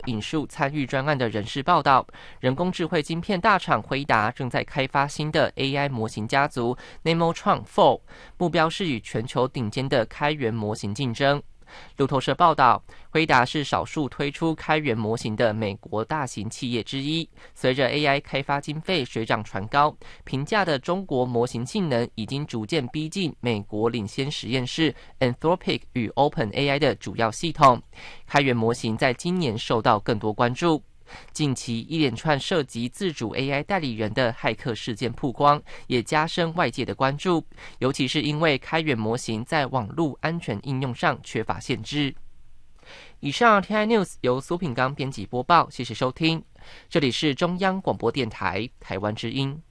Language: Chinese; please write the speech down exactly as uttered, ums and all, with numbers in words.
引述参与专案的人士报道，人工智慧晶片大厂辉达正在开发新的 A I 模型家族 Nemotron 四，目标是与全球顶尖的开源模型竞争。路透社报道，辉达是少数推出开源模型的美国大型企业之一。随着 A I 开发经费水涨船高，平价的中国模型性能已经逐渐逼近美国领先实验室 Anthropic 与 OpenAI 的主要系统。开源模型在今年受到更多关注。近期一连串涉及自主 A I 代理人的骇客事件曝光，也加深外界的关注，尤其是因为开源模型在网络安全应用上缺乏限制。以上 T I News 由苏品刚编辑播报，谢谢收听，这里是中央广播电台台湾之音。